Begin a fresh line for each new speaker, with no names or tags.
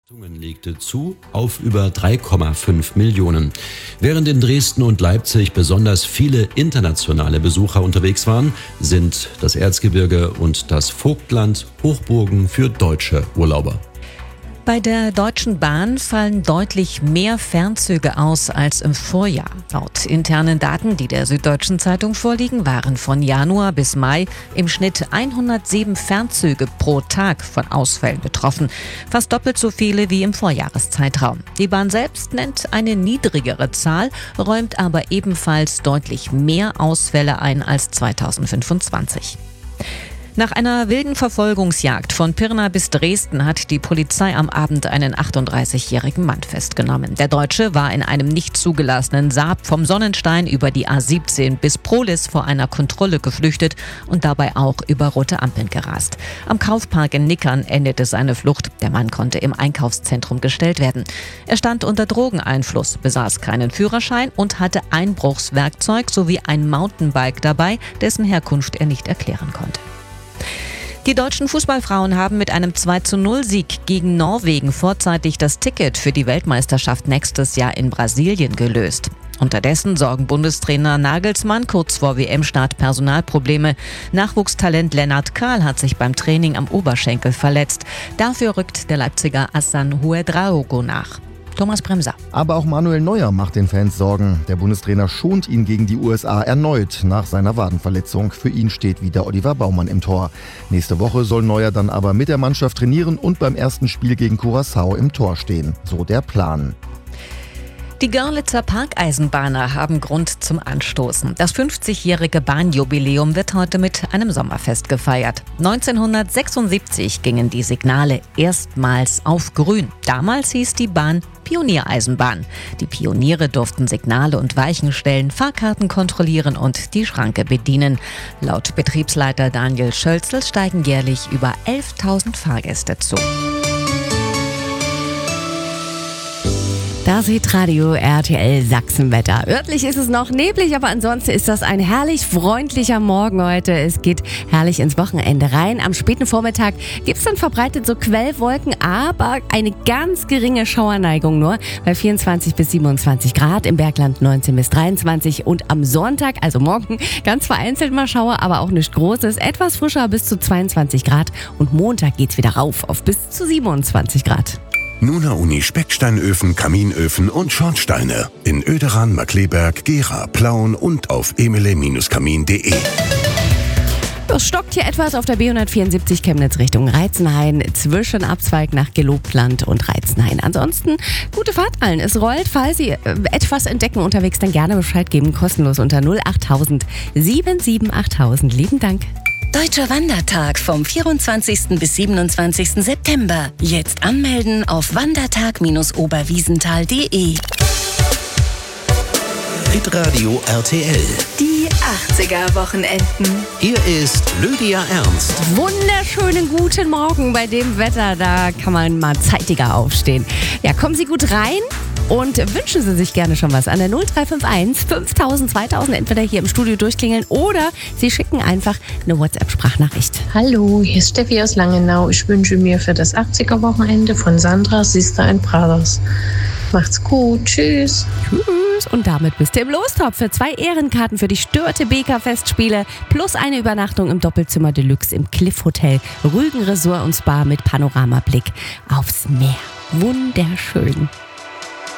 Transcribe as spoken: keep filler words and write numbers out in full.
legte zu auf über drei Komma fünf Millionen. Während in Dresden und Leipzig besonders viele internationale Besucher unterwegs waren, sind das Erzgebirge und das Vogtland Hochburgen für deutsche Urlauber.
Bei der Deutschen Bahn fallen deutlich mehr Fernzüge aus als im Vorjahr. Laut internen Daten, die der Süddeutschen Zeitung vorliegen, waren von Januar bis Mai im Schnitt hundertsieben Fernzüge pro Tag von Ausfällen betroffen. Fast doppelt so viele wie im Vorjahreszeitraum. Die Bahn selbst nennt eine niedrigere Zahl, räumt aber ebenfalls deutlich mehr Ausfälle ein als zweitausendfünfundzwanzig. Nach einer wilden Verfolgungsjagd von Pirna bis Dresden hat die Polizei am Abend einen achtunddreißigjährigen Mann festgenommen. Der Deutsche war in einem nicht zugelassenen Saab vom Sonnenstein über die A siebzehn bis Prohlis vor einer Kontrolle geflüchtet und dabei auch über rote Ampeln gerast. Am Kaufpark in Nickern endete seine Flucht. Der Mann konnte im Einkaufszentrum gestellt werden. Er stand unter Drogeneinfluss, besaß keinen Führerschein und hatte Einbruchswerkzeug sowie ein Mountainbike dabei, dessen Herkunft er nicht erklären konnte. Die deutschen Fußballfrauen haben mit einem zwei zu null Sieg gegen Norwegen vorzeitig das Ticket für die Weltmeisterschaft nächstes Jahr in Brasilien gelöst. Unterdessen sorgen Bundestrainer Nagelsmann kurz vor W M-Start Personalprobleme. Nachwuchstalent Lennart Kahl hat sich beim Training am Oberschenkel verletzt. Dafür rückt der Leipziger Hassan Huedraogo nach. Thomas Bremser.
Aber auch Manuel Neuer macht den Fans Sorgen. Der Bundestrainer schont ihn gegen die U S A erneut nach seiner Wadenverletzung. Für ihn steht wieder Oliver Baumann im Tor. Nächste Woche soll Neuer dann aber mit der Mannschaft trainieren und beim ersten Spiel gegen Curaçao im Tor stehen. So der Plan.
Die Görlitzer Parkeisenbahner haben Grund zum Anstoßen. Das fünfzigjährige Bahnjubiläum wird heute mit einem Sommerfest gefeiert. neunzehnhundertsechsundsiebzig gingen die Signale erstmals auf grün. Damals hieß die Bahn Pioniereisenbahn. Die Pioniere durften Signale und Weichen stellen, Fahrkarten kontrollieren und die Schranke bedienen. Laut Betriebsleiter Daniel Schölzel steigen jährlich über elftausend Fahrgäste zu.
Da sieht Radio R T L Sachsenwetter. Örtlich ist es noch neblig, aber ansonsten ist das ein herrlich freundlicher Morgen heute. Es geht herrlich ins Wochenende rein. Am späten Vormittag gibt es dann verbreitet so Quellwolken, aber eine ganz geringe Schauerneigung nur. Bei vierundzwanzig bis siebenundzwanzig Grad, im Bergland neunzehn bis dreiundzwanzig und am Sonntag, also morgen, ganz vereinzelt mal Schauer, aber auch nichts Großes. Etwas frischer bis zu zweiundzwanzig Grad und Montag geht's wieder rauf auf bis zu siebenundzwanzig Grad.
Nuna Uni Specksteinöfen, Kaminöfen und Schornsteine in Oederan, Markleberg, Gera, Plauen und auf emele Kamin punkt de.
Es stockt hier etwas auf der B hundertvierundsiebzig Chemnitz Richtung Reizenhain, zwischen Abzweig nach Gelobland und Reizenhain. Ansonsten gute Fahrt allen. Es rollt, falls Sie äh, etwas entdecken unterwegs, dann gerne Bescheid geben, kostenlos unter null achttausend siebenundsiebzig achttausend. Lieben Dank.
Deutscher Wandertag vom vierundzwanzigsten bis siebenundzwanzigsten September. Jetzt anmelden auf wandertag Bindestrich oberwiesenthal punkt de.
Hitradio R T L.
Die achtziger-Wochenenden.
Hier ist Lydia Ernst.
Wunderschönen guten Morgen bei dem Wetter. Da kann man mal zeitiger aufstehen. Ja, kommen Sie gut rein. Und wünschen Sie sich gerne schon was an der null drei fünf eins fünftausend zweitausend, entweder hier im Studio durchklingeln oder Sie schicken einfach eine WhatsApp-Sprachnachricht.
Hallo, hier ist Steffi aus Langenau. Ich wünsche mir für das achtziger-Wochenende von Sandra, Sister and Brothers. Macht's gut, tschüss.
Tschüss. Und damit bist du im Lostopf für zwei Ehrenkarten für die Störte B K-Festspiele plus eine Übernachtung im Doppelzimmer Deluxe im Cliff Hotel, Rügen Resort und Spa mit Panoramablick aufs Meer. Wunderschön.